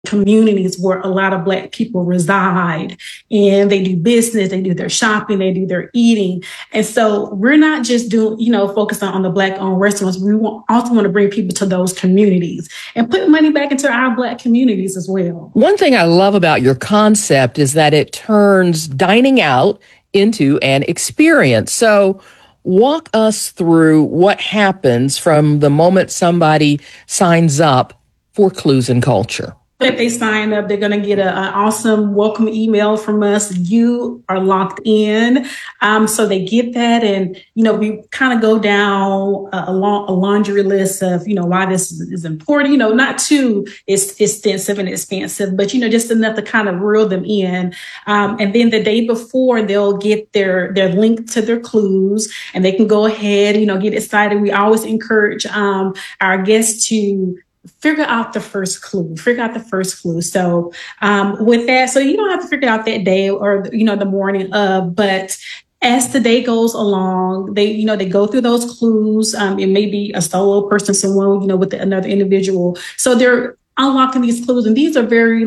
communities where a lot of Black people reside, and they do business, they do their shopping, they do their eating. And so we're not just doing, focusing on the Black owned restaurants. We also want to bring people to those communities and put money back into our Black communities as well. One thing I love about your concept is that it turns dining out into an experience. So walk us through what happens from the moment somebody signs up for Clues and Culture. If they sign up, they're going to get an awesome welcome email from us. You are locked in. So they get that. And, we kind of go down a laundry list of, why this is important, not too extensive and expansive, but, just enough to kind of reel them in. And then the day before, they'll get their link to their clues, and they can go ahead, get excited. We always encourage our guests to figure out the first clue. So with that, so you don't have to figure out that day or, the morning of, but as the day goes along, they go through those clues. It may be a solo person, someone, with another individual. So they're unlocking these clues, and these are very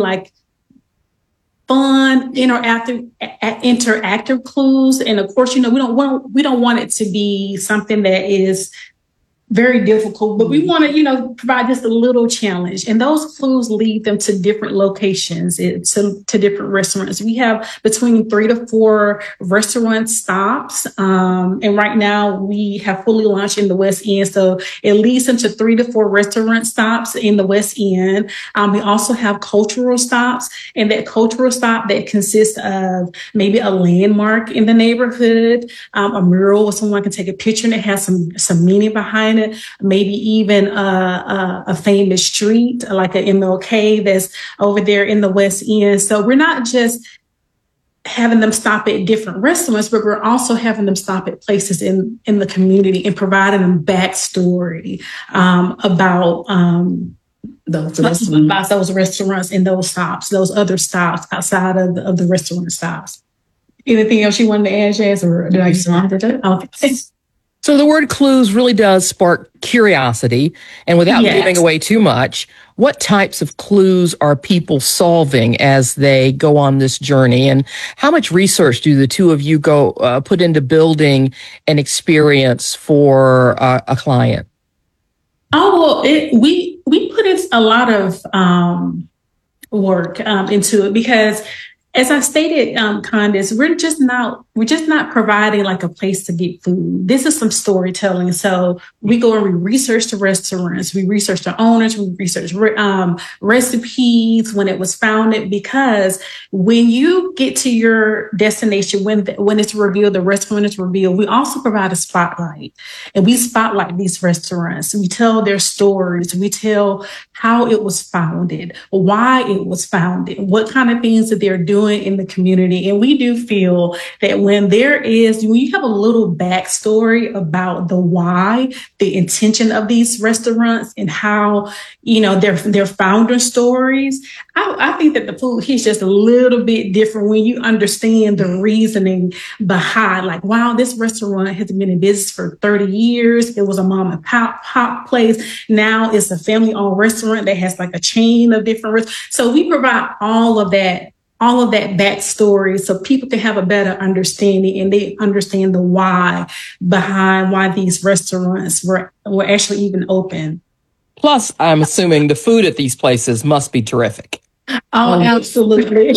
fun, interactive clues. And of course, we don't want it to be something that is very difficult, but we want to, provide just a little challenge. And those clues lead them to different locations, to different restaurants. We have between 3 to 4 restaurant stops. And right now we have fully launched in the West End. So it leads them to 3 to 4 restaurant stops in the West End. We also have cultural stops, and that cultural stop that consists of maybe a landmark in the neighborhood, a mural where someone can take a picture and it has some meaning behind it. Maybe even a famous street like an MLK that's over there in the West End. So we're not just having them stop at different restaurants, but we're also having them stop at places in the community and providing them backstory about those restaurants and those stops, those other stops outside of the restaurant stops. Anything else you wanted to add, Jazz, or did I just want to? Okay. So the word clues really does spark curiosity. And without giving away too much, what types of clues are people solving as they go on this journey? And how much research do the two of you put into building an experience for a client? Oh, well, we put in a lot of work into it because, as I stated, Candace, we're just not providing like a place to get food. This is some storytelling. So we go and we research the restaurants, we research the owners, we research recipes when it was founded. Because when you get to your destination, when it's revealed, the restaurant is revealed, we also provide a spotlight, and we spotlight these restaurants. We tell their stories. We tell how it was founded, why it was founded, what kind of things that they're doing in the community. And we do feel that when you have a little backstory about the why, the intention of these restaurants and how, their founder stories, I think that the food hits just a little bit different when you understand the reasoning behind, like, wow, this restaurant has been in business for 30 years. It was a mom and pop place. Now it's a family owned restaurant that has like a chain of different restaurants. So we provide all of that backstory so people can have a better understanding, and they understand the why behind why these restaurants were actually even open. Plus, I'm assuming the food at these places must be terrific. Oh, absolutely.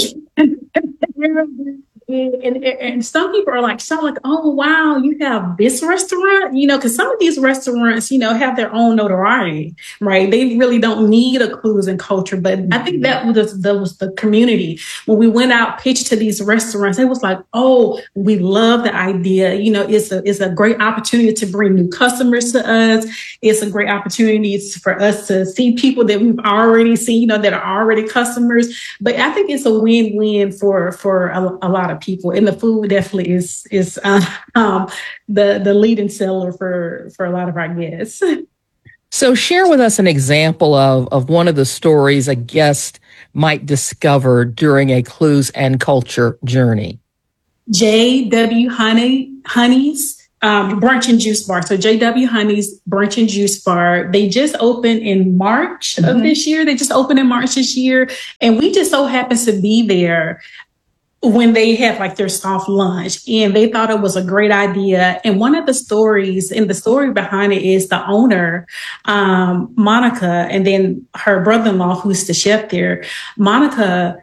And some people are like, oh, wow, you have this restaurant, because some of these restaurants, have their own notoriety, right? They really don't need a Clues and Culture. But I think that was the community. When we went out, pitched to these restaurants, it was like, oh, we love the idea. It's a great opportunity to bring new customers to us. It's a great opportunity for us to see people that we've already seen, that are already customers. But I think it's a win-win for a lot of people, and the food definitely is the leading seller for a lot of our guests. So share with us an example of one of the stories a guest might discover during a Clues and Culture journey. J.W. Honey's Brunch and Juice Bar. So JW Honey's Brunch and Juice Bar. They just opened in March of this year. They just opened in March this year. And we just so happened to be there when they had like their soft lunch, and they thought it was a great idea. And one of the stories, and the story behind it is the owner, Monica, and then her brother-in-law, who's the chef there. Monica,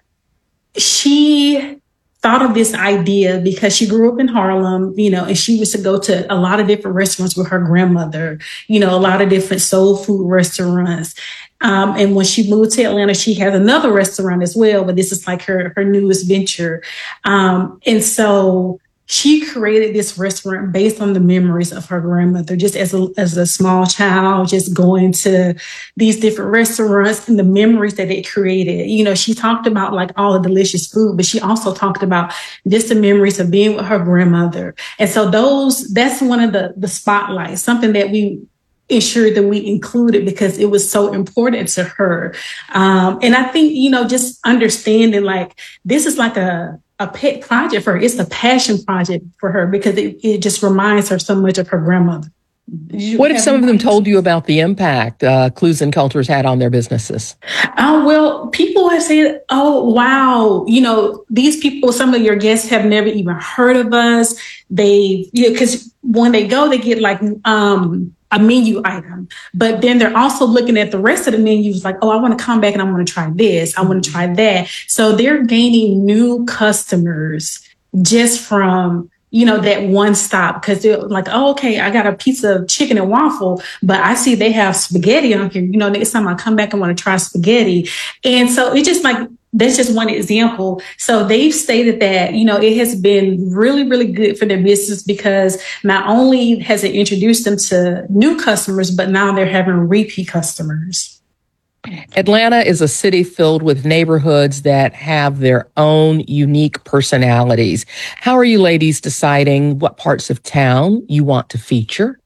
she thought of this idea because she grew up in Harlem, and she used to go to a lot of different restaurants with her grandmother, a lot of different soul food restaurants. And when she moved to Atlanta, she has another restaurant as well, but this is like her newest venture. And so she created this restaurant based on the memories of her grandmother, just as a small child, just going to these different restaurants and the memories that it created. She talked about like all the delicious food, but she also talked about just the memories of being with her grandmother. And so that's one of the spotlights, something that we ensured that we included because it was so important to her. And I think, just understanding like this is like a pet project for her. It's a passion project for her because it just reminds her so much of her grandmother. What if some of them told you about the impact Clues and Cultures had on their businesses? Well, people have said, oh, wow, these people, some of your guests have never even heard of us. They, because when they go, they get like, a menu item, but then they're also looking at the rest of the menus like, oh, I want to come back and I want to try this. I want to try that. So they're gaining new customers just from, that one stop, because they're like, oh, okay, I got a piece of chicken and waffle, but I see they have spaghetti on here. Next time I come back, I want to try spaghetti. And so it's just like, that's just one example. So they've stated that, it has been really, really good for their business because not only has it introduced them to new customers, but now they're having repeat customers. Atlanta is a city filled with neighborhoods that have their own unique personalities. How are you ladies deciding what parts of town you want to feature?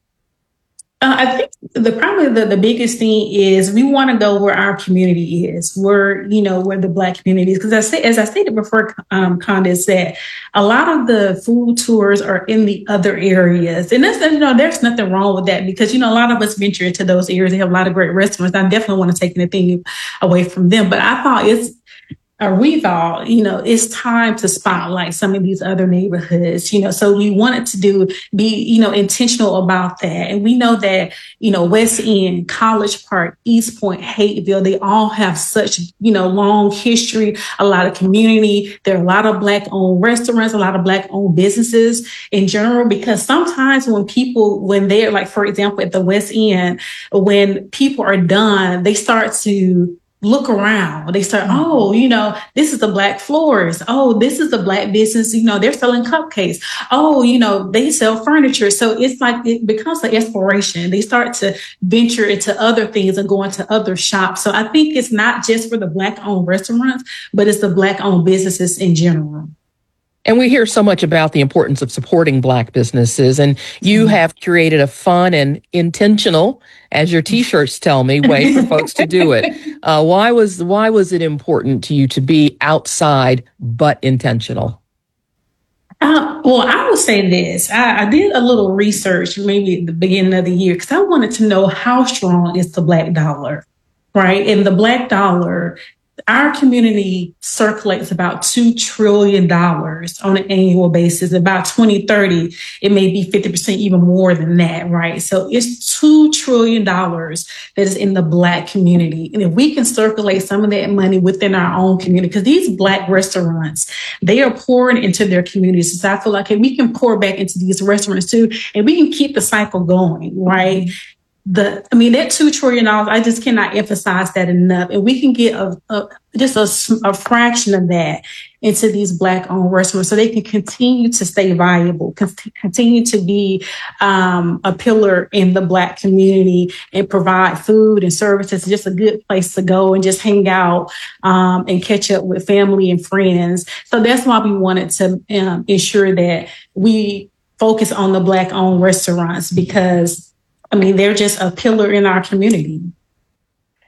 I think probably the biggest thing is we want to go where our community is, where the Black community is. Because as I stated before, Candace, that a lot of the food tours are in the other areas. And that's, there's nothing wrong with that because, a lot of us venture into those areas. They have a lot of great restaurants. I definitely want to take anything away from them. But we thought, it's time to spotlight some of these other neighborhoods, so we wanted to be intentional about that. And we know that, West End, College Park, East Point, Hateville, they all have such, long history, a lot of community. There are a lot of Black owned restaurants, a lot of Black owned businesses in general, because sometimes when they're like, for example, at the West End, when people are done, they start to look around. They start, oh, this is the Black florist. Oh, this is the Black business. They're selling cupcakes. Oh, they sell furniture. So it's like, it becomes an exploration. They start to venture into other things and go into other shops. So I think it's not just for the Black owned restaurants, but it's the Black owned businesses in general. And we hear so much about the importance of supporting Black businesses, and you have curated a fun and intentional, as your T-shirts tell me, way for folks to do it. Why was it important to you to be outside but intentional? Well, I would say this. I did a little research maybe at the beginning of the year because I wanted to know how strong is the Black dollar, right? And the Black dollar, our community circulates about $2 trillion on an annual basis. About 2030, it may be 50%, even more than that, right? So it's $2 trillion that is in the Black community. And if we can circulate some of that money within our own community, because these Black restaurants, they are pouring into their communities. So I feel like if we can pour back into these restaurants too, and we can keep the cycle going, right? That $2 trillion, I just cannot emphasize that enough. And we can get just a fraction of that into these Black owned restaurants so they can continue to stay viable, continue to be a pillar in the Black community and provide food and services, just a good place to go and just hang out and catch up with family and friends. So that's why we wanted to ensure that we focus on the Black owned restaurants because they're just a pillar in our community.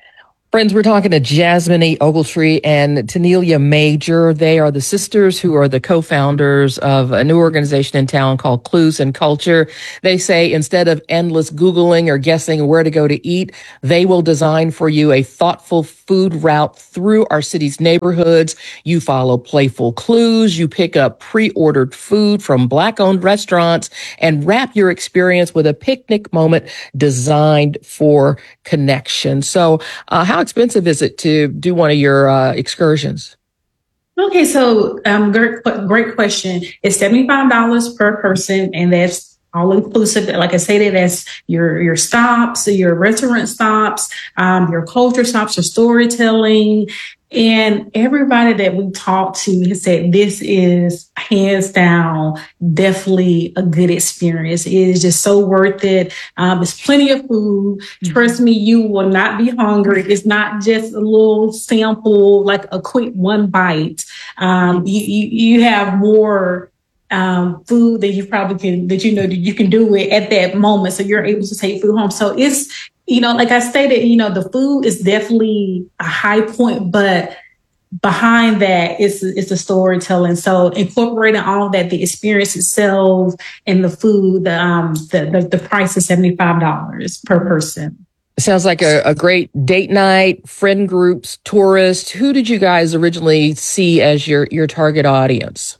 Friends, we're talking to Jasmine E. Ogletree and Tanelia Major. They are the sisters who are the co-founders of a new organization in town called Clues and Culture. They say instead of endless Googling or guessing where to go to eat, they will design for you a thoughtful food route through our city's neighborhoods. You follow playful clues. You pick up pre-ordered food from Black-owned restaurants and wrap your experience with a picnic moment designed for connection. So, how expensive is it to do one of your excursions? Okay, so great question. It's $75 per person, and that's all inclusive. Like I said, that's your stops, your restaurant stops, your culture stops, your storytelling. And everybody that we talked to has said this is hands down definitely a good experience. It is just so worth it. There's plenty of food. Trust me, you will not be hungry. It's not just a little sample, like a quick one bite. You have more food that you probably can, that you can do it at that moment. So you're able to take food home. So it's, like I stated, the food is definitely a high point, but behind that it's the storytelling. So incorporating all of that, the experience itself and the food, the price is $75 per person. It sounds like a great date night, friend groups, tourists. Who did you guys originally see as your target audience?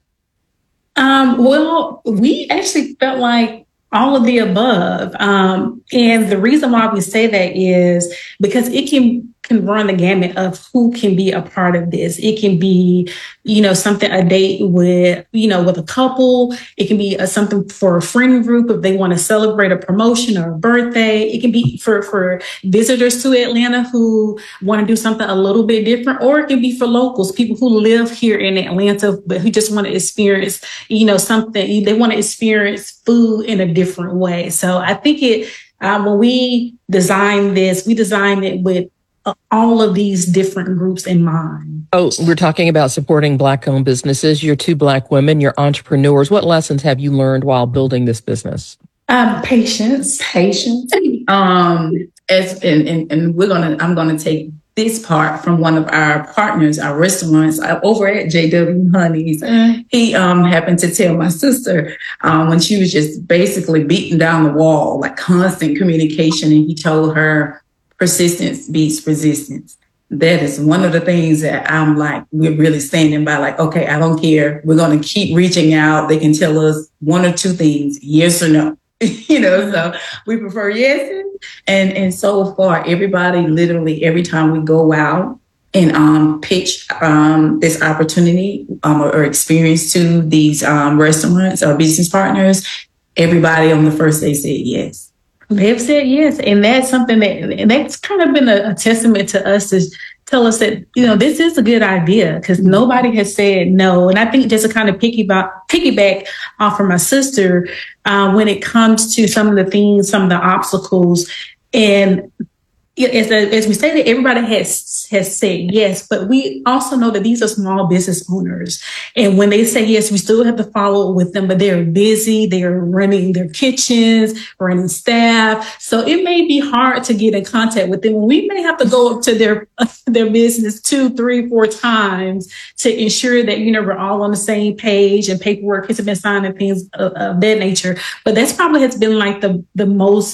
Well, we actually felt like all of the above. And the reason why we say that is because it can run the gamut of who can be a part of this. It can be, something, a date with, with a couple. It can be something for a friend group if they want to celebrate a promotion or a birthday. It can be for visitors to Atlanta who want to do something a little bit different, or it can be for locals, people who live here in Atlanta, but who just want to experience, something. They want to experience food in a different way. So I think when we designed this, we designed it with all of these different groups in mind. Oh, we're talking about supporting Black-owned businesses. You're two Black women, you're entrepreneurs. What lessons have you learned while building this business? Patience. And I'm gonna take this part from one of our partners, our restaurants over at JW Honey's. He happened to tell my sister when she was just basically beating down the wall, like constant communication, and he told her, persistence beats resistance. That is one of the things that I'm like, we're really standing by, like, okay, I don't care. We're going to keep reaching out. They can tell us one or two things, yes or no, so we prefer yes. And so far, everybody, literally every time we go out and pitch this opportunity or experience to these restaurants or business partners, everybody on the first day said yes. They've said yes. And that's something that's kind of been a testament to us, to tell us that, this is a good idea, because nobody has said no. And I think just to kind of piggyback off of my sister, when it comes to some of the things, some of the obstacles, and as we say that everybody has said yes, but we also know that these are small business owners. And when they say yes, we still have to follow with them, but they're busy. They're running their kitchens, running staff. So it may be hard to get in contact with them. We may have to go up to their business 2, 3, 4 times to ensure that, we're all on the same page and paperwork has been signed and things of that nature. But that's probably has been like the most,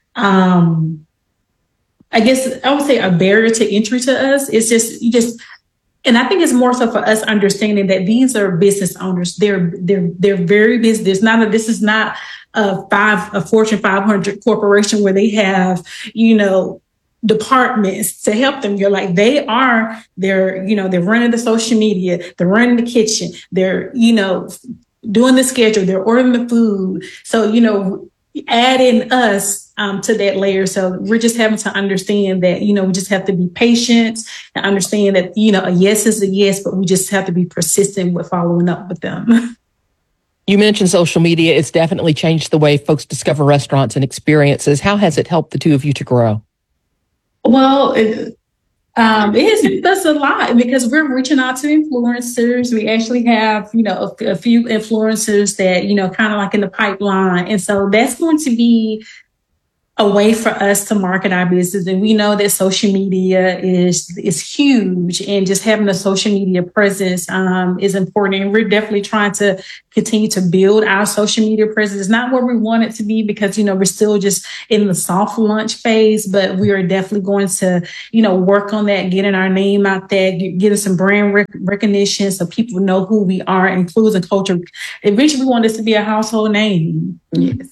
I guess I would say, a barrier to entry to us. It's just, and I think it's more so for us understanding that these are business owners. They're very busy. This is not a Fortune 500 corporation where they have, departments to help them. You're like, they're running the social media, they're running the kitchen, they're, doing the schedule, they're ordering the food. So, add in us to that layer. So we're just having to understand that, we just have to be patient and understand that, a yes is a yes, but we just have to be persistent with following up with them. You mentioned social media. It's definitely changed the way folks discover restaurants and experiences. How has it helped the two of you to grow? Well, it has helped us a lot because we're reaching out to influencers. We actually have, a few influencers that, kind of like in the pipeline. And so that's going to be a way for us to market our business. And we know that social media is huge, and just having a social media presence is important. And we're definitely trying to continue to build our social media presence. It's not where we want it to be because, we're still just in the soft launch phase, but we are definitely going to, work on that, getting our name out there, getting some brand recognition so people know who we are, and Clues and Culture. Eventually, we want this to be a household name. Yes.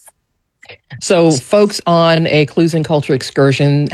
So folks on a Clues and Culture excursion,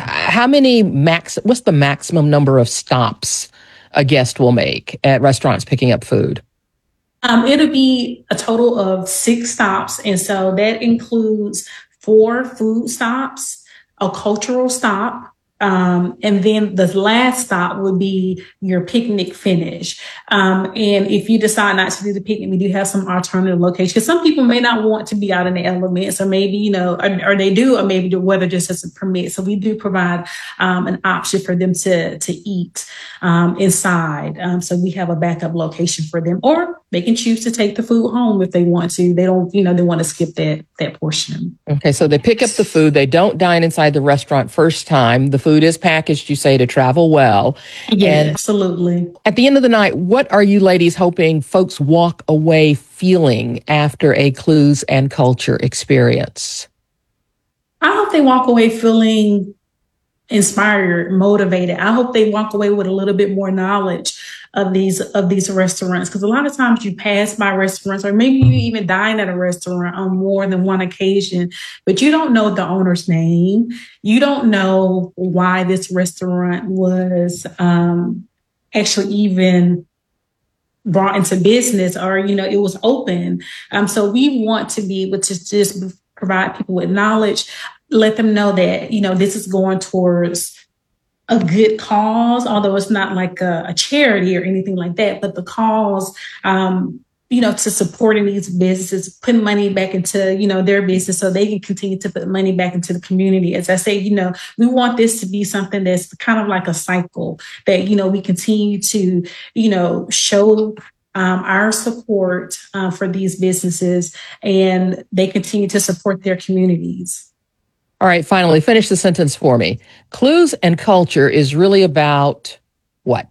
what's the maximum number of stops a guest will make at restaurants picking up food? It'll be a total of 6 stops. And so that includes 4 food stops, a cultural stop, and then the last stop would be your picnic finish. And if you decide not to do the picnic, we do have some alternative locations. Because some people may not want to be out in the elements, or maybe, or they do, or maybe the weather just doesn't permit. So we do provide an option for them to eat inside. So we have a backup location for them, or they can choose to take the food home if they want to. They don't, they want to skip that portion. Okay, so they pick up the food. They don't dine inside the restaurant first time. The food is packaged, you say, to travel well. Yeah, and absolutely. At the end of the night, what are you ladies hoping folks walk away feeling after a Clues and Culture experience? I hope they walk away feeling inspired, motivated. I hope they walk away with a little bit more knowledge of these restaurants, because a lot of times you pass by restaurants, or maybe you even dine at a restaurant on more than one occasion, but you don't know the owner's name. You don't know why this restaurant was actually even brought into business, or it was open. So we want to be able to just provide people with knowledge, let them know that this is going towards a good cause, although it's not like a charity or anything like that, but the cause, to supporting these businesses, putting money back into, their business so they can continue to put money back into the community. As I say, we want this to be something that's kind of like a cycle that, we continue to, show our support for these businesses, and they continue to support their communities. All right, finally, finish the sentence for me. Clues and Culture is really about what?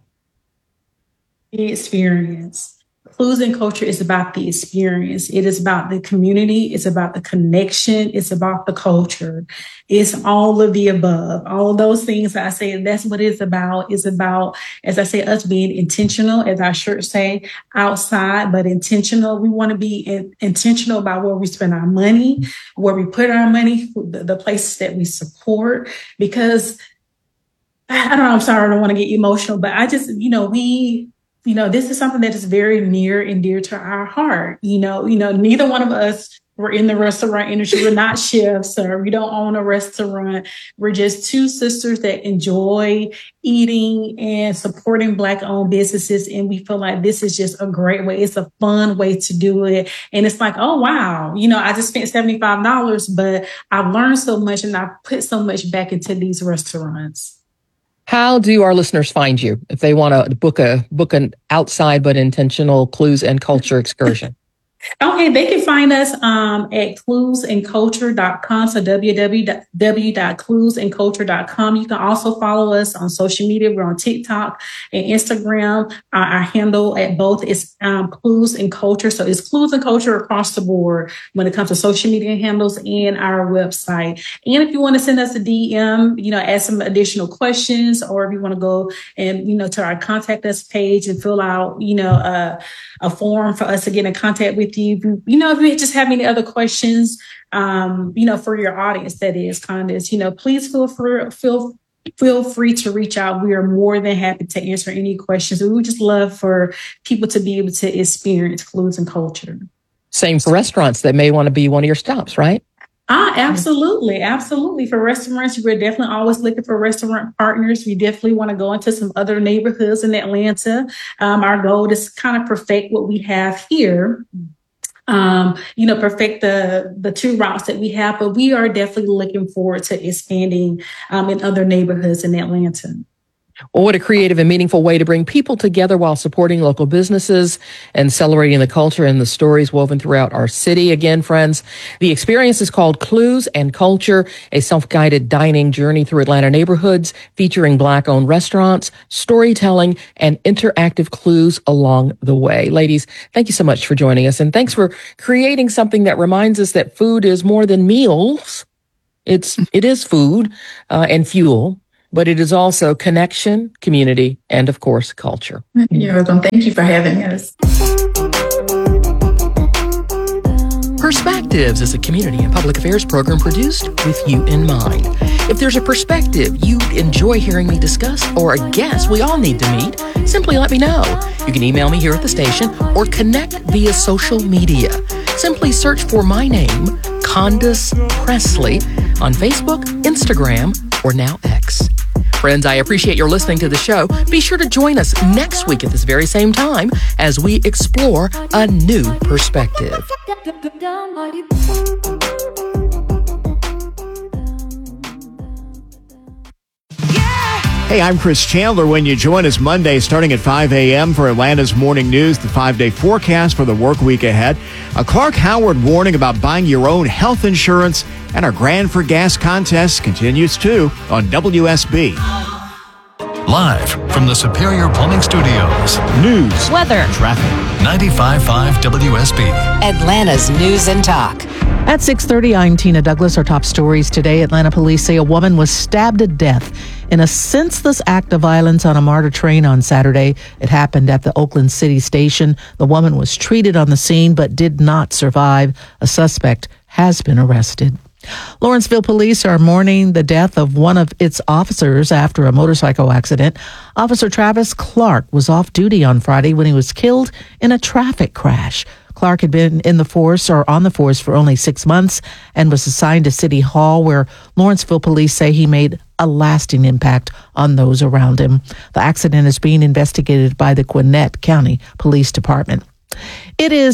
The experience. Clues and Culture is about the experience. It is about the community. It's about the connection. It's about the culture. It's all of the above. All of those things I say, that's what it's about. It's about, as I say, us being intentional, as our shirts say, outside, but intentional. We want to be intentional about where we spend our money, where we put our money, the places that we support, because I don't know, I'm sorry, I don't want to get emotional, but I just, this is something that is very near and dear to our heart. Neither one of us were in the restaurant industry. We're not chefs, or we don't own a restaurant. We're just 2 sisters that enjoy eating and supporting Black-owned businesses. And we feel like this is just a great way. It's a fun way to do it. And it's like, oh, wow, I just spent $75, but I've learned so much, and I've put so much back into these restaurants. How do our listeners find you if they want to book an outside but intentional Clues and Culture excursion? Okay, they can find us at cluesandculture.com. So www.cluesandculture.com. You can also follow us on social media. We're on TikTok and Instagram. Our handle at both is Clues and Culture. So it's Clues and Culture across the board when it comes to social media handles and our website. And if you want to send us a DM, ask some additional questions, or if you want to go and, to our contact us page and fill out, a form for us to get in contact with you. If you just have any other questions, for your audience, that is, Candace, please feel free to reach out. We are more than happy to answer any questions. We would just love for people to be able to experience Clues and Culture. Same for restaurants that may want to be one of your stops, right? Absolutely. Absolutely. For restaurants, we're definitely always looking for restaurant partners. We definitely want to go into some other neighborhoods in Atlanta. Our goal is kind of perfect what we have here. Perfect the 2 routes that we have, but we are definitely looking forward to expanding in other neighborhoods in Atlanta. Well, what a creative and meaningful way to bring people together while supporting local businesses and celebrating the culture and the stories woven throughout our city. Again, friends, the experience is called Clues and Culture, a self-guided dining journey through Atlanta neighborhoods featuring Black-owned restaurants, storytelling, and interactive clues along the way. Ladies, thank you so much for joining us, and thanks for creating something that reminds us that food is more than meals. It is food and fuel, but it is also connection, community, and of course, culture. You're welcome. Thank you for having us. Perspectives is a community and public affairs program produced with you in mind. If there's a perspective you'd enjoy hearing me discuss or a guest we all need to meet, simply let me know. You can email me here at the station or connect via social media. Simply search for my name, Condace Pressley, on Facebook, Instagram, or now X. Friends, I appreciate your listening to the show. Be sure to join us next week at this very same time as we explore a new perspective. Hey, I'm Chris Chandler. When you join us Monday starting at 5 a.m. for Atlanta's Morning News, the 5-day forecast for the work week ahead, a Clark Howard warning about buying your own health insurance, and our Grand for Gas contest continues too on WSB. Live from the Superior Plumbing Studios. News, weather, traffic. 95.5 WSB. Atlanta's News and Talk. At 6:30, I'm Tina Douglas. Our top stories today. Atlanta police say a woman was stabbed to death in a senseless act of violence on a MARTA train on Saturday. It happened at the Oakland City Station. The woman was treated on the scene but did not survive. A suspect has been arrested. Lawrenceville police are mourning the death of one of its officers after a motorcycle accident. Officer Travis Clark was off duty on Friday when he was killed in a traffic crash. Clark had been on the force for only 6 months and was assigned to City Hall, where Lawrenceville police say he made a lasting impact on those around him. The accident is being investigated by the Gwinnett County Police Department. It is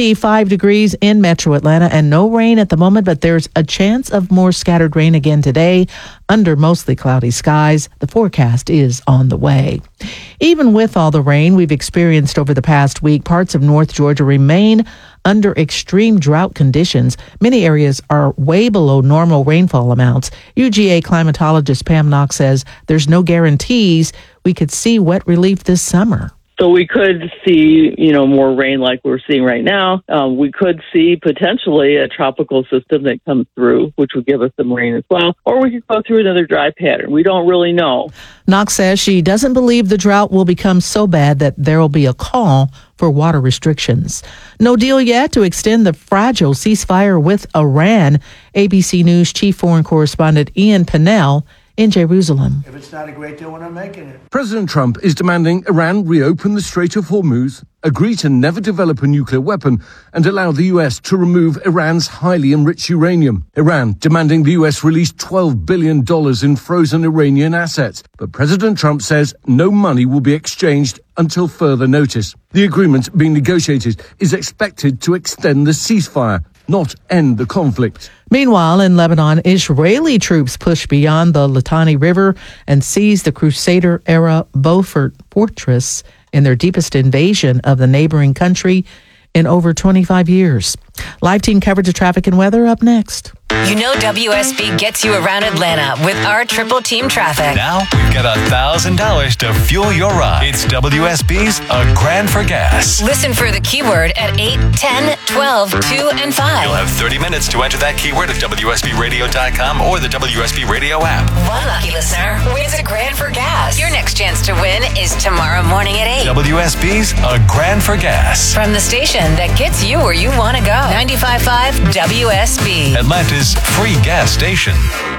75 degrees in Metro Atlanta and no rain at the moment, but there's a chance of more scattered rain again today under mostly cloudy skies. The forecast is on the way. Even with all the rain we've experienced over the past week, parts of North Georgia remain under extreme drought conditions. Many areas are way below normal rainfall amounts. UGA climatologist Pam Knox says there's no guarantees we could see wet relief this summer. So we could see, more rain like we're seeing right now. We could see potentially a tropical system that comes through, which would give us some rain as well. Or we could go through another dry pattern. We don't really know. Knox says she doesn't believe the drought will become so bad that there will be a call for water restrictions. No deal yet to extend the fragile ceasefire with Iran. ABC News chief foreign correspondent Ian Pennell in Jerusalem. If it's not a great deal, we're not making it. President Trump is demanding Iran reopen the Strait of Hormuz, agree to never develop a nuclear weapon, and allow the U.S. to remove Iran's highly enriched uranium. Iran demanding the U.S. release $12 billion in frozen Iranian assets. But President Trump says no money will be exchanged until further notice. The agreement being negotiated is expected to extend the ceasefire, not end the conflict. Meanwhile, in Lebanon, Israeli troops pushed beyond the Litani River and seized the Crusader-era Beaufort Fortress in their deepest invasion of the neighboring country in over 25 years. Live team coverage of traffic and weather up next. You know WSB gets you around Atlanta with our triple team traffic. Now we've got $1,000 to fuel your ride. It's WSB's A Grand for Gas. Listen for the keyword at 8, 10, 12, 2, and 5. You'll have 30 minutes to enter that keyword at WSBRadio.com or the WSB Radio app. One lucky listener wins a Grand for Gas. Your next chance to win is tomorrow morning at 8. WSB's A Grand for Gas. From the station that gets you where you want to go. 95.5 WSB. Atlanta's free gas station.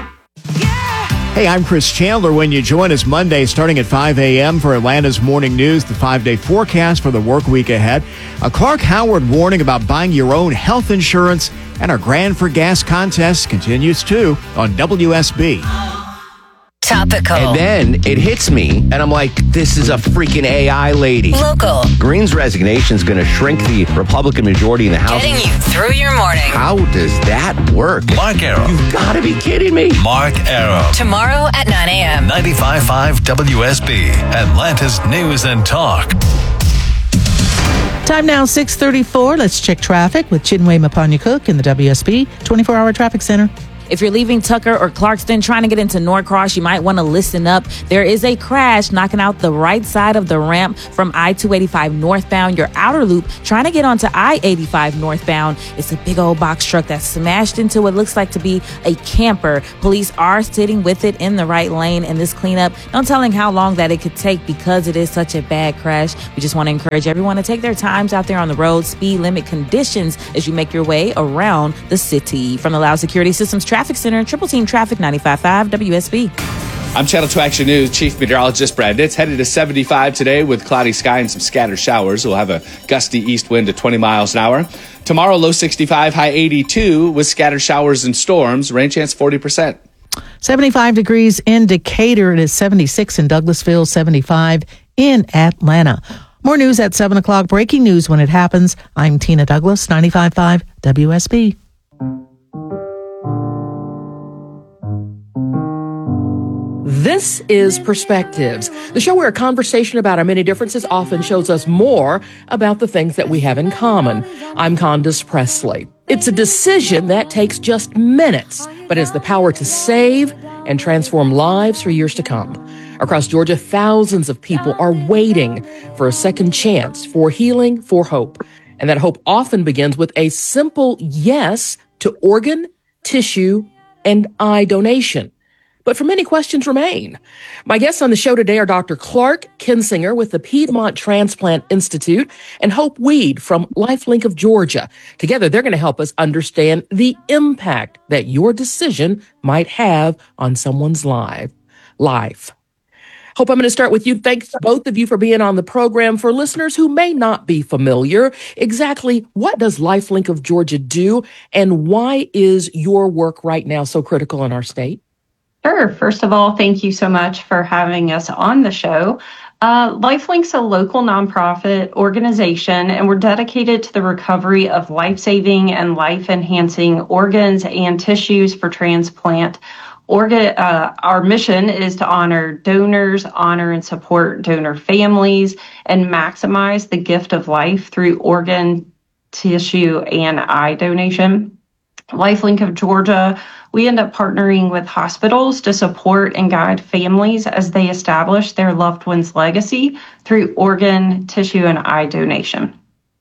Hey, I'm Chris Chandler. When you join us Monday starting at 5 a.m. for Atlanta's Morning News, the 5-day forecast for the work week ahead, a Clark Howard warning about buying your own health insurance, and our Grand for Gas contest continues too on WSB. Topical. And then it hits me, and I'm like, this is a freaking AI lady. Local. Green's resignation is going to shrink the Republican majority in the House. Getting you through your morning. How does that work? Mark Arrow. You've got to be kidding me. Mark Arrow. Tomorrow at 9 a.m. 95.5 WSB, Atlanta's News and Talk. Time now, 6:34. Let's check traffic with Chinwe Mapanya-Cook in the WSB 24-hour traffic center. If you're leaving Tucker or Clarkston trying to get into Norcross, you might want to listen up. There is a crash knocking out the right side of the ramp from I-285 northbound, your outer loop, trying to get onto I-85 northbound. It's a big old box truck that smashed into what looks like to be a camper. Police are sitting with it in the right lane in this cleanup. No telling how long that it could take because it is such a bad crash. We just want to encourage everyone to take their times out there on the road, speed limit conditions as you make your way around the city. From the Loud Security Systems Traffic Center, Triple Team Traffic 95.5 WSB. I'm Channel 2 Action News Chief Meteorologist Brad Nitz. Headed to 75 today with cloudy sky and some scattered showers. We'll have a gusty east wind to 20 miles an hour. Tomorrow, low 65, high 82 with scattered showers and storms. Rain chance 40%. 75 degrees in Decatur. It is 76 in Douglasville, 75 in Atlanta. More news at 7 o'clock. Breaking news when it happens. I'm Tina Douglas, 95.5 WSB. This is Perspectives, the show where a conversation about our many differences often shows us more about the things that we have in common. I'm Candace Presley. It's a decision that takes just minutes, but has the power to save and transform lives for years to come. Across Georgia, thousands of people are waiting for a second chance, for healing, for hope. And that hope often begins with a simple yes to organ, tissue, and eye donation. But for many questions remain. My guests on the show today are Dr. Clark Kinsinger with the Piedmont Transplant Institute and Hope Weed from LifeLink of Georgia. Together, they're going to help us understand the impact that your decision might have on someone's life. Hope, I'm going to start with you. Thanks to both of you for being on the program. For listeners who may not be familiar, exactly what does LifeLink of Georgia do, and why is your work right now so critical in our state? Sure. First of all, thank you so much for having us on the show. LifeLink's a local nonprofit organization, and we're dedicated to the recovery of life-saving and life-enhancing organs and tissues for transplant. Our mission is to honor donors, honor and support donor families, and maximize the gift of life through organ, tissue, and eye donation. LifeLink of Georgia, we end up partnering with hospitals to support and guide families as they establish their loved one's legacy through organ, tissue, and eye donation.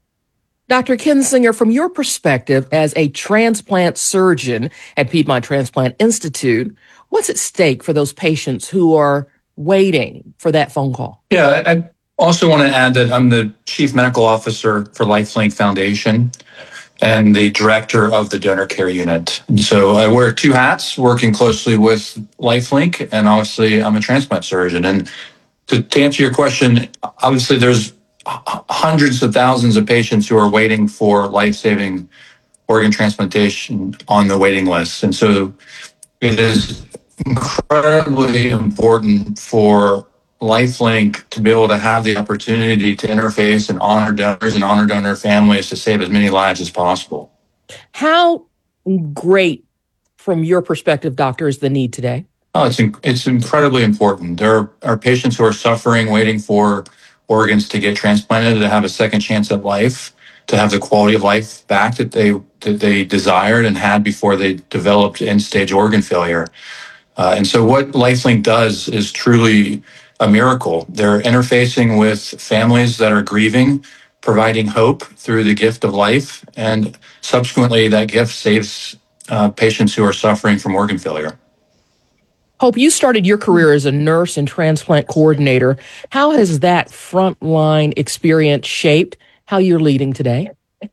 Dr. Kinsinger, from your perspective as a transplant surgeon at Piedmont Transplant Institute, what's at stake for those patients who are waiting for that phone call? Yeah, I also want to add that I'm the Chief Medical Officer for LifeLink Foundation and the director of the donor care unit. And so I wear two hats, working closely with LifeLink, and obviously I'm a transplant surgeon. And to answer your question, obviously there's hundreds of thousands of patients who are waiting for life-saving organ transplantation on the waiting list. And so it is incredibly important for LifeLink to be able to have the opportunity to interface and honor donors and honor donor families to save as many lives as possible. How great, from your perspective, doctor, is the need today? Oh, it's incredibly important. There are patients who are suffering, waiting for organs to get transplanted, to have a second chance at life, to have the quality of life back that they desired and had before they developed end-stage organ failure. And so what LifeLink does is truly a miracle. They're interfacing with families that are grieving, providing hope through the gift of life, and subsequently that gift saves patients who are suffering from organ failure. Hope, you started your career as a nurse and transplant coordinator. How has that frontline experience shaped how you're leading today?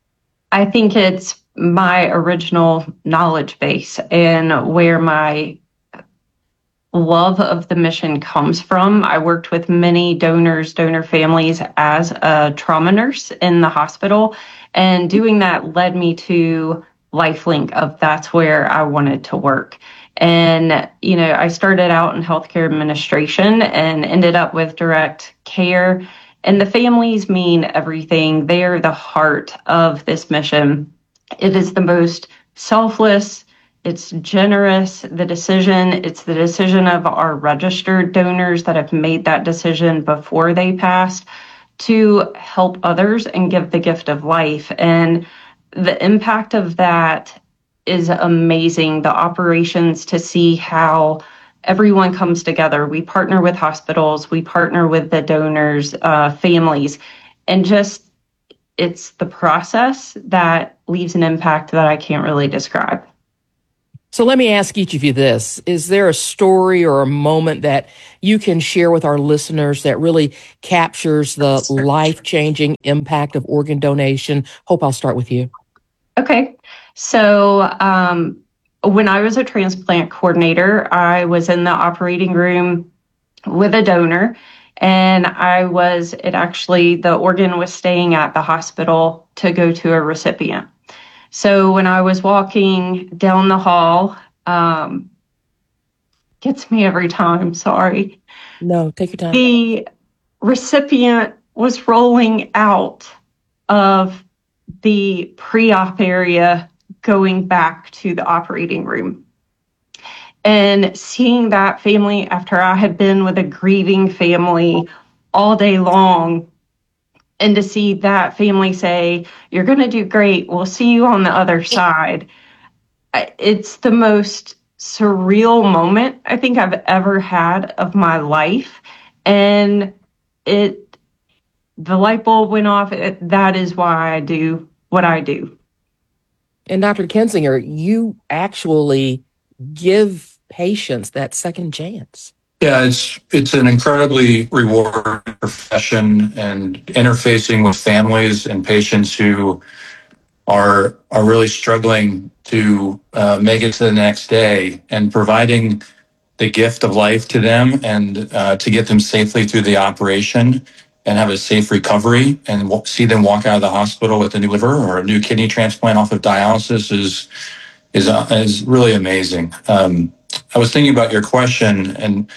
I think it's my original knowledge base and where my love of the mission comes from. I worked with many donors, donor families as a trauma nurse in the hospital, and doing that led me to LifeLink of that's where I wanted to work. And, I started out in healthcare administration and ended up with direct care. And the families mean everything. They are the heart of this mission. It is the most selfless, it's generous, it's the decision of our registered donors that have made that decision before they passed to help others and give the gift of life. And the impact of that is amazing. The operations to see how everyone comes together. We partner with hospitals, we partner with the donors, families, and just it's the process that leaves an impact that I can't really describe. So let me ask each of you this. Is there a story or a moment that you can share with our listeners that really captures the life-changing impact of organ donation? Hope, I'll start with you. Okay. So when I was a transplant coordinator, I was in the operating room with a donor, and the organ was staying at the hospital to go to a recipient. So when I was walking down the hall, gets me every time, sorry. No, take your time. The recipient was rolling out of the pre-op area going back to the operating room. And seeing that family after I had been with a grieving family all day long, and to see that family say, "You're going to do great. We'll see you on the other side." It's the most surreal moment I think I've ever had of my life. And the light bulb went off. That is why I do what I do. And Dr. Kinzinger, you actually give patients that second chance. Yeah, it's an incredibly rewarding profession, and interfacing with families and patients who are really struggling to make it to the next day, and providing the gift of life to them, and to get them safely through the operation and have a safe recovery, and see them walk out of the hospital with a new liver or a new kidney transplant off of dialysis is really amazing. I was thinking about your question, and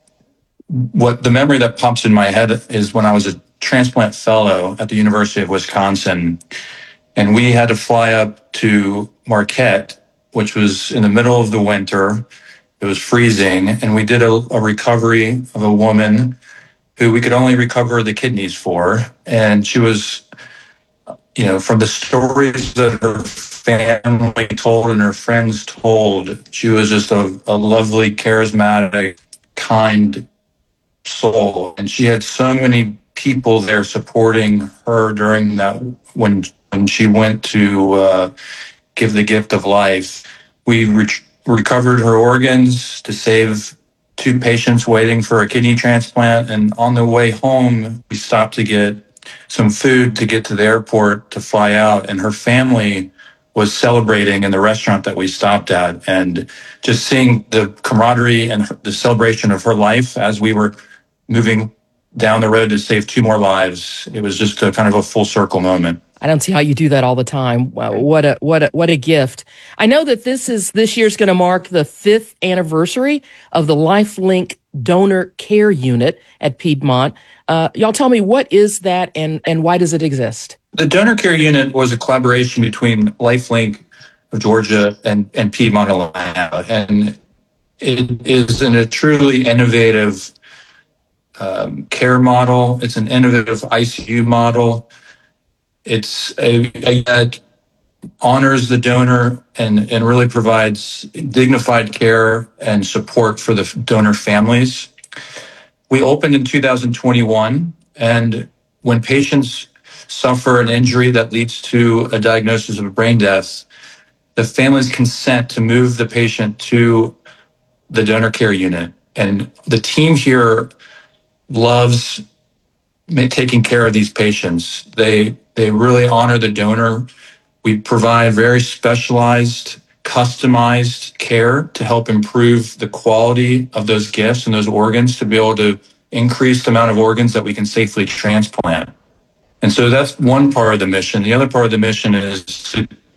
what the memory that pops in my head is when I was a transplant fellow at the University of Wisconsin, and we had to fly up to Marquette, which was in the middle of the winter. It was freezing, and we did a recovery of a woman who we could only recover the kidneys for. And she was, from the stories that her family told and her friends told, she was just a lovely, charismatic, kind soul. And she had so many people there supporting her during that, when she went to give the gift of life. We recovered her organs to save 2 patients waiting for a kidney transplant. And on the way home, we stopped to get some food to get to the airport to fly out. And her family was celebrating in the restaurant that we stopped at. And just seeing the camaraderie and the celebration of her life as we were moving down the road to save 2 more lives, it was just a kind of a full circle moment. I don't see how you do that all the time. Wow, what a gift. I know that this year's going to mark the 5th anniversary of the LifeLink Donor Care Unit at Piedmont. Y'all tell me, what is that and why does it exist? The Donor Care Unit was a collaboration between LifeLink of Georgia and Piedmont, Atlanta. And it is a truly innovative care model. It's an innovative ICU model. It's that honors the donor and really provides dignified care and support for the donor families. We opened in 2021, and when patients suffer an injury that leads to a diagnosis of brain death, the families consent to move the patient to the Donor Care Unit. And the team here loves taking care of these patients. They really honor the donor. We provide very specialized, customized care to help improve the quality of those gifts and those organs, to be able to increase the amount of organs that we can safely transplant. And so that's one part of the mission. The other part of the mission is to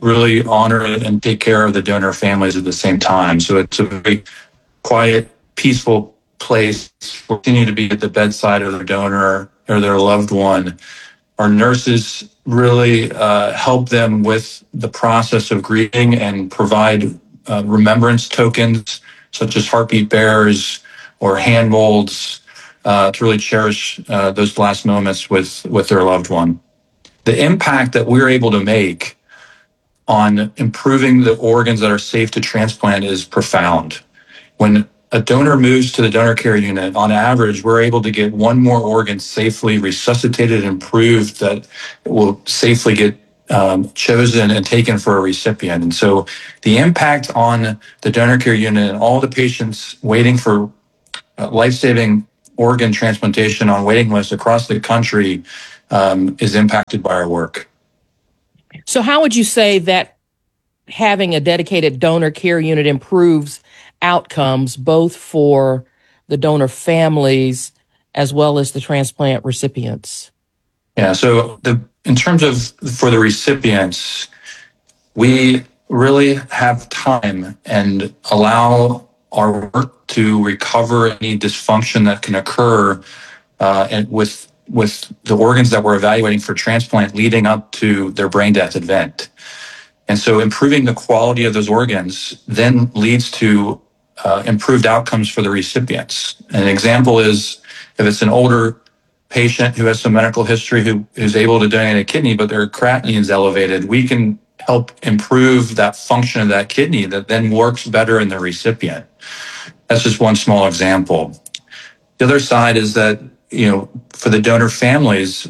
really honor and take care of the donor families at the same time. So it's a very quiet, peaceful place. We continue to be at the bedside of their donor or their loved one. Our nurses really help them with the process of grieving and provide remembrance tokens such as heartbeat bearers or hand molds to really cherish those last moments with their loved one. The impact that we're able to make on improving the organs that are safe to transplant is profound. When a donor moves to the donor care unit, on average, we're able to get one more organ safely resuscitated and improved that will safely get chosen and taken for a recipient. And so the impact on the donor care unit and all the patients waiting for life-saving organ transplantation on waiting lists across the country is impacted by our work. So how would you say that having a dedicated donor care unit improves outcomes both for the donor families as well as the transplant recipients? Yeah, so in terms of for the recipients, we really have time and allow our work to recover any dysfunction that can occur and with the organs that we're evaluating for transplant leading up to their brain death event. And so improving the quality of those organs then leads to improved outcomes for the recipients. An example is if it's an older patient who has some medical history who's able to donate a kidney, but their creatinine is elevated, we can help improve that function of that kidney that then works better in the recipient. That's just one small example. The other side is that, for the donor families,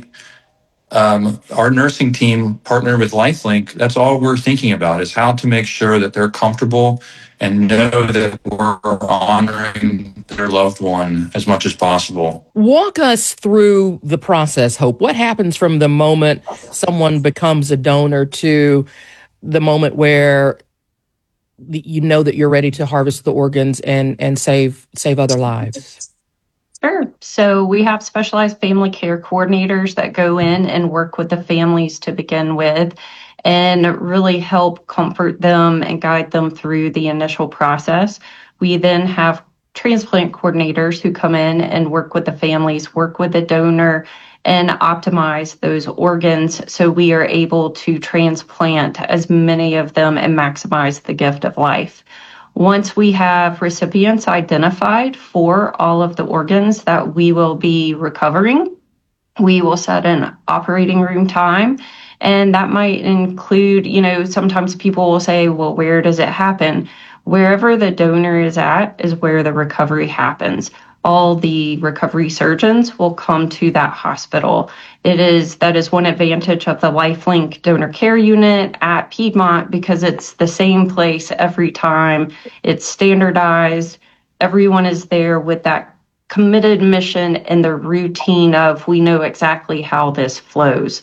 our nursing team partnered with LifeLink. That's all we're thinking about is how to make sure that they're comfortable and know that we're honoring their loved one as much as possible. Walk us through the process, Hope. What happens from the moment someone becomes a donor to the moment where you know that you're ready to harvest the organs and save other lives? Sure. So we have specialized family care coordinators that go in and work with the families to begin with and really help comfort them and guide them through the initial process. We then have transplant coordinators who come in and work with the families, work with the donor, and optimize those organs so we are able to transplant as many of them and maximize the gift of life. Once we have recipients identified for all of the organs that we will be recovering, we will set an operating room time. And that might include, sometimes people will say, well, where does it happen? Wherever the donor is at is where the recovery happens. All the recovery surgeons will come to that hospital. That is one advantage of the LifeLink donor care unit at Piedmont because it's the same place every time. It's standardized. Everyone is there with that committed mission and the routine of we know exactly how this flows.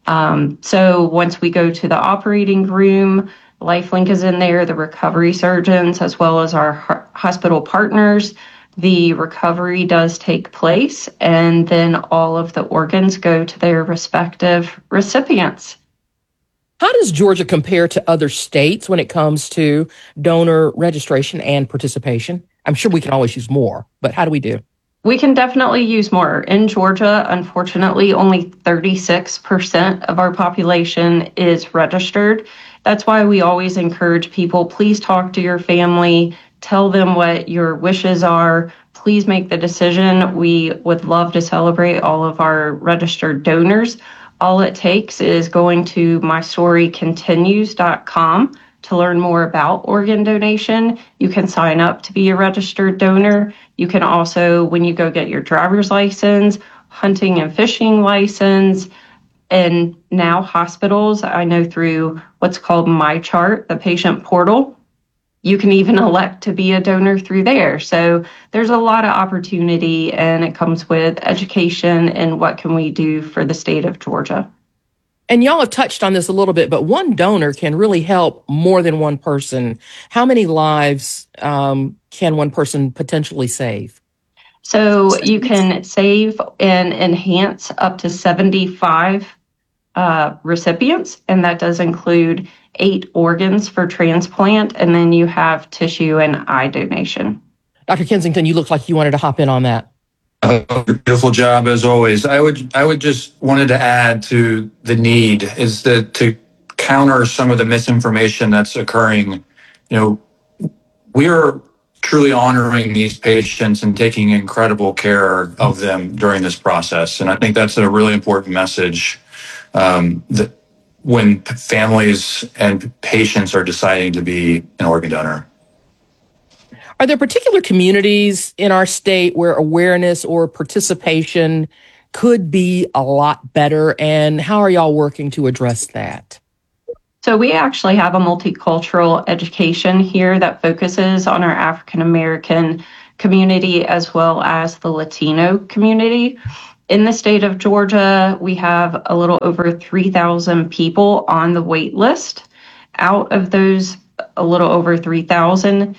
So once we go to the operating room, LifeLink is in there, the recovery surgeons, as well as our hospital partners. The recovery does take place, and then all of the organs go to their respective recipients. How does Georgia compare to other states when it comes to donor registration and participation? I'm sure we can always use more, but how do we do? We can definitely use more. In Georgia, unfortunately, only 36% of our population is registered. That's why we always encourage people, please talk to your family, tell them what your wishes are. Please make the decision. We would love to celebrate all of our registered donors. All it takes is going to mystorycontinues.com to learn more about organ donation. You can sign up to be a registered donor. You can also, when you go get your driver's license, hunting and fishing license, and now hospitals, I know through what's called MyChart, the patient portal, you can even elect to be a donor through there. So there's a lot of opportunity, and it comes with education and what can we do for the state of Georgia. And y'all have touched on this a little bit, but one donor can really help more than one person. How many lives can one person potentially save? So you can save and enhance up to 75 recipients, and that does include 8 organs for transplant, and then you have tissue and eye donation. Dr. Kensington, you look like you wanted to hop in on that. Beautiful job as always. I would just wanted to add to the need is that to counter some of the misinformation that's occurring. We are truly honoring these patients and taking incredible care of them during this process, and I think that's a really important message. That when families and patients are deciding to be an organ donor. Are there particular communities in our state where awareness or participation could be a lot better? And how are y'all working to address that? So we actually have a multicultural education here that focuses on our African American community as well as the Latino community. In the state of Georgia, we have a little over 3,000 people on the wait list. Out of those a little over 3,000,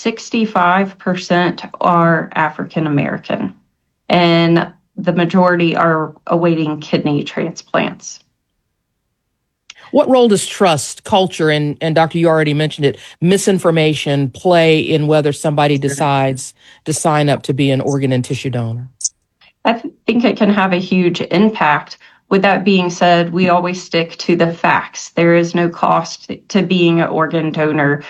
65% are African American, and the majority are awaiting kidney transplants. What role does trust, culture, and Doctor, you already mentioned it, misinformation play in whether somebody decides to sign up to be an organ and tissue donor? I think it can have a huge impact. With that being said, we always stick to the facts. There is no cost to being an organ donor.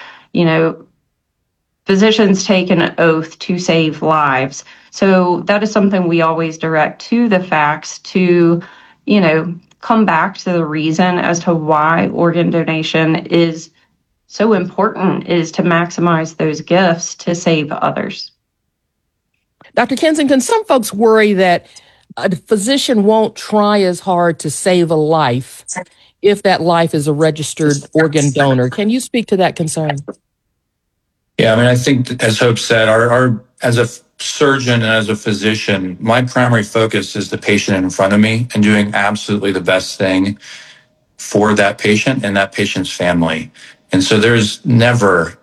Physicians take an oath to save lives. So that is something we always direct to the facts to, come back to the reason as to why organ donation is so important, is to maximize those gifts to save others. Dr. Kensington, some folks worry that a physician won't try as hard to save a life if that life is a registered organ donor. Can you speak to that concern? Yeah, I think, as Hope said, our as a surgeon and as a physician, my primary focus is the patient in front of me and doing absolutely the best thing for that patient and that patient's family. And so there's never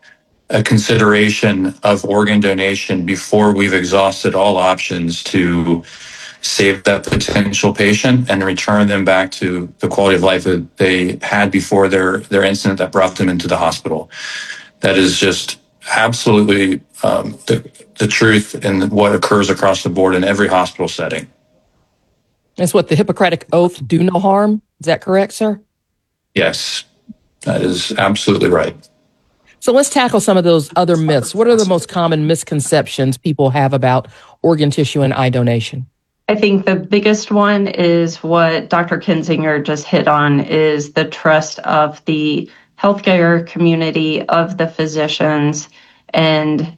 a consideration of organ donation before we've exhausted all options to save that potential patient and return them back to the quality of life that they had before their incident that brought them into the hospital. That is just absolutely the truth and what occurs across the board in every hospital setting. That's what the Hippocratic Oath, do no harm. Is that correct, sir? Yes, that is absolutely right. So let's tackle some of those other myths. What are the most common misconceptions people have about organ tissue and eye donation? I think the biggest one is what Dr. Kinzinger just hit on, is the trust of the healthcare community, of the physicians. And,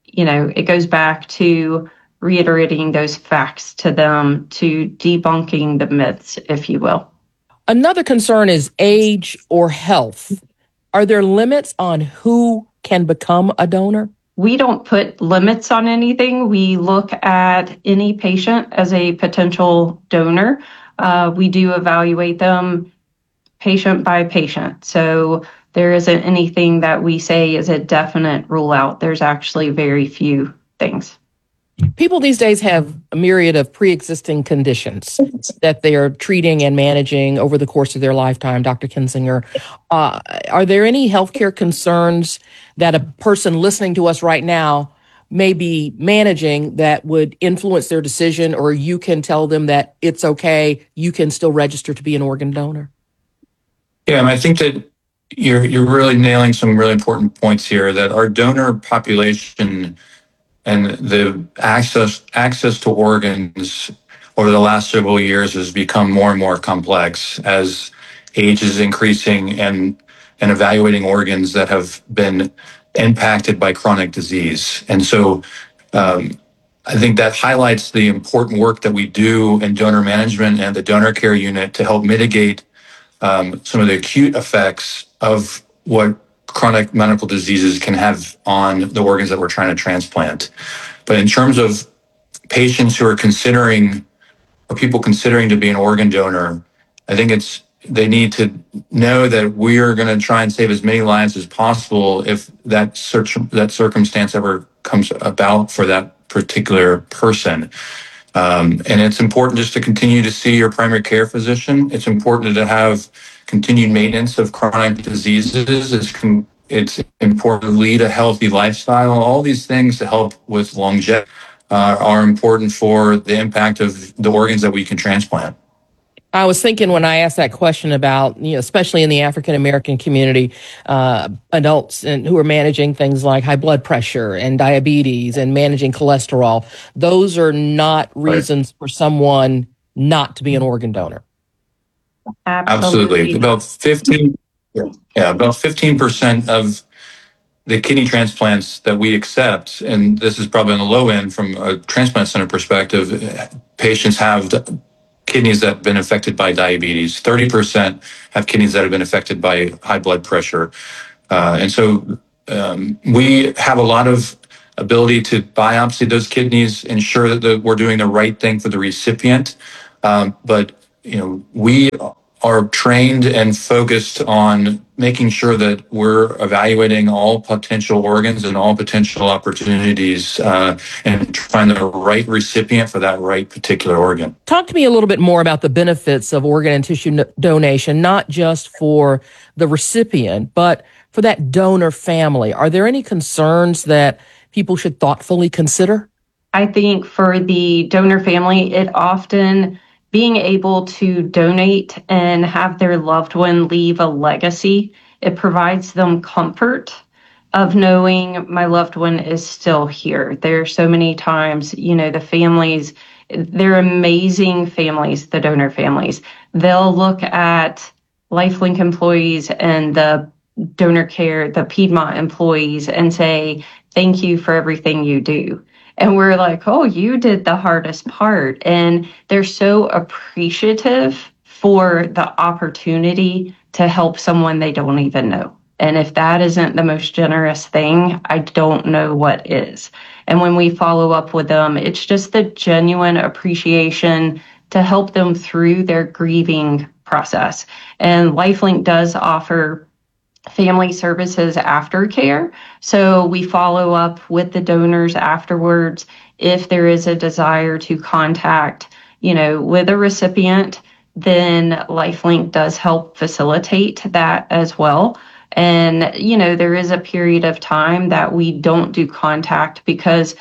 it goes back to reiterating those facts to them, to debunking the myths, if you will. Another concern is age or health. Are there limits on who can become a donor? We don't put limits on anything. We look at any patient as a potential donor. We do evaluate them patient by patient. So there isn't anything that we say is a definite rule out. There's actually very few things. People these days have a myriad of pre-existing conditions that they are treating and managing over the course of their lifetime, Dr. Kinzinger. Are there any healthcare concerns that a person listening to us right now may be managing that would influence their decision, or you can tell them that it's okay, you can still register to be an organ donor? Yeah, I think that you're really nailing some really important points here, that our donor population and the access to organs over the last several years has become more and more complex as age is increasing and evaluating organs that have been impacted by chronic disease. And so I think that highlights the important work that we do in donor management and the donor care unit to help mitigate some of the acute effects of what chronic medical diseases can have on the organs that we're trying to transplant. But in terms of patients who are considering, or people considering to be an organ donor, I think they need to know that we are going to try and save as many lives as possible if that circumstance ever comes about for that particular person. And it's important just to continue to see your primary care physician. It's important to have continued maintenance of chronic diseases. It's important to lead a healthy lifestyle. All these things to help with longevity are important for the impact of the organs that we can transplant. I was thinking when I asked that question about, especially in the African American community, adults who are managing things like high blood pressure and diabetes and managing cholesterol, those are not reasons for someone not to be an organ donor. Absolutely. About 15% of the kidney transplants that we accept, and this is probably on the low end from a transplant center perspective, patients have kidneys that have been affected by diabetes. 30% have kidneys that have been affected by high blood pressure. And so we have a lot of ability to biopsy those kidneys, ensure that we're doing the right thing for the recipient. But we are trained and focused on making sure that we're evaluating all potential organs and all potential opportunities and find the right recipient for that right particular organ. Talk to me a little bit more about the benefits of organ and tissue donation, not just for the recipient, but for that donor family. Are there any concerns that people should thoughtfully consider? I think for the donor family, it often being able to donate and have their loved one leave a legacy, it provides them comfort of knowing my loved one is still here. There are so many times, the families, they're amazing families, the donor families. They'll look at LifeLink employees and the donor care, the Piedmont employees, and say, thank you for everything you do. And we're like, oh, you did the hardest part. And they're so appreciative for the opportunity to help someone they don't even know. And if that isn't the most generous thing, I don't know what is. And when we follow up with them, it's just the genuine appreciation to help them through their grieving process. And LifeLink does offer family services aftercare. So we follow up with the donors afterwards if there is a desire to contact, with a recipient, then LifeLink does help facilitate that as well. And, there is a period of time that we don't do contact because,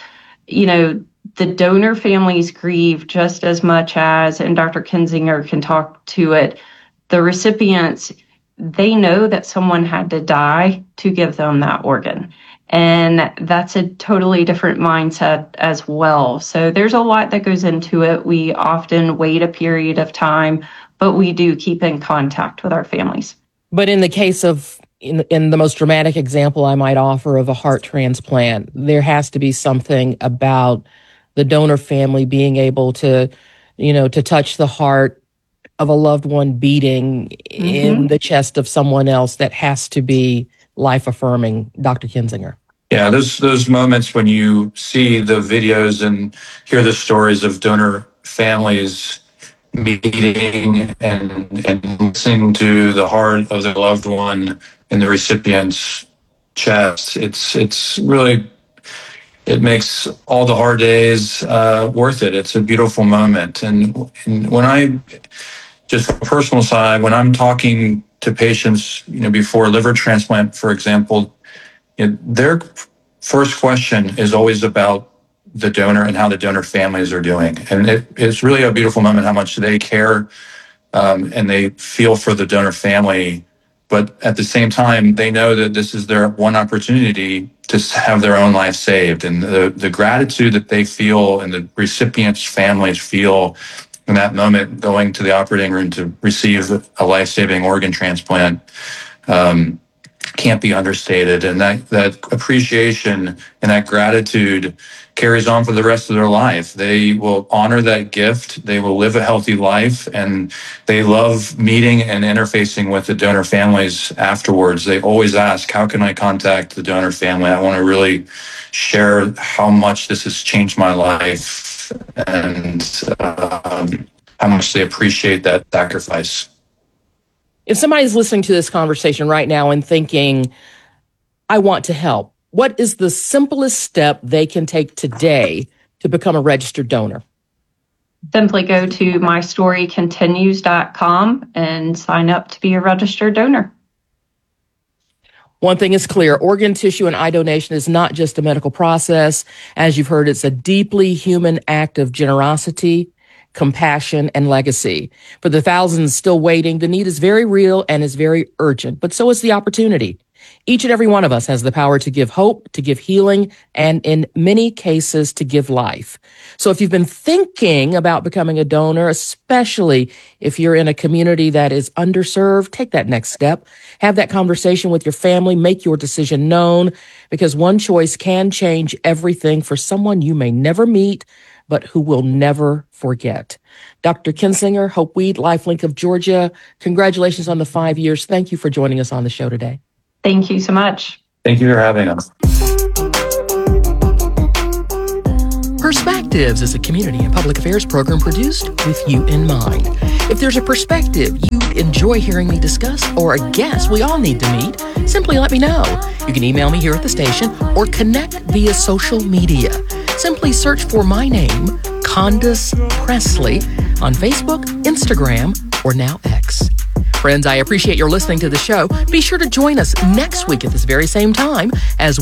the donor families grieve just as much as, and Dr. Kinzinger can talk to it, the recipients, they know that someone had to die to give them that organ. And that's a totally different mindset as well. So there's a lot that goes into it. We often wait a period of time, but we do keep in contact with our families. But in the case of, in the most dramatic example I might offer of a heart transplant, there has to be something about the donor family being able to, to touch the heart of a loved one beating in the chest of someone else that has to be life-affirming. Dr. Kinzinger. Yeah, those moments when you see the videos and hear the stories of donor families meeting and listening to the heart of their loved one in the recipient's chest, it's really, it makes all the hard days worth it. It's a beautiful moment. And when I, just from a personal side, when I'm talking to patients, before liver transplant, for example, their first question is always about the donor and how the donor families are doing. And it's really a beautiful moment how much they care and they feel for the donor family. But at the same time, they know that this is their one opportunity to have their own life saved. And the gratitude that they feel and the recipients' families feel in that moment going to the operating room to receive a life-saving organ transplant can't be understated. And that appreciation and that gratitude carries on for the rest of their life. They will honor that gift. They will live a healthy life, and they love meeting and interfacing with the donor families afterwards. They always ask, how can I contact the donor family? I want to really share how much this has changed my life and how much they appreciate that sacrifice. If somebody's listening to this conversation right now and thinking, I want to help, what is the simplest step they can take today to become a registered donor? simply go to mystorycontinues.com and sign up to be a registered donor. One thing is clear, organ, tissue, and eye donation is not just a medical process. As you've heard, it's a deeply human act of generosity, compassion, and legacy. For the thousands still waiting, the need is very real and is very urgent, but so is the opportunity. Each and every one of us has the power to give hope, to give healing, and in many cases, to give life. So if you've been thinking about becoming a donor, especially if you're in a community that is underserved, take that next step. Have that conversation with your family. Make your decision known, because one choice can change everything for someone you may never meet, but who will never forget. Dr. Kinsinger, Hope Weed, LifeLink of Georgia, congratulations on the 5 years. Thank you for joining us on the show today. Thank you so much. Thank you for having us. Perspectives is a community and public affairs program produced with you in mind. If there's a perspective you enjoy hearing me discuss or a guest we all need to meet, simply let me know. You can email me here at the station or connect via social media. Simply search for my name, Candace Presley, on Facebook, Instagram, or now X. Friends, I appreciate your listening to the show. Be sure to join us next week at this very same time as